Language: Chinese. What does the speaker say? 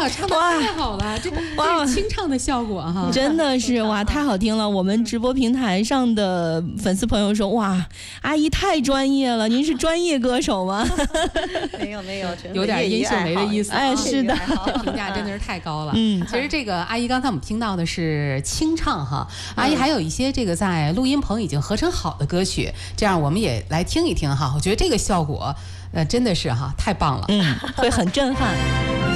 哇，唱的太好了，这是清唱的效果哈， 真的是哇，太好听了。我们直播平台上的粉丝朋友说，哇，阿姨太专业了，您是专业歌手吗？ 没有， 有点殷秀梅的意思。 哎，是的， 评价真的是太高了。其实这个阿姨刚才我们听到的是清唱哈，阿姨还有一些这个在录音棚已经合成好的歌曲，这样我们也来听一听哈。我觉得这个效果，真的是哈太棒了， 会很震撼。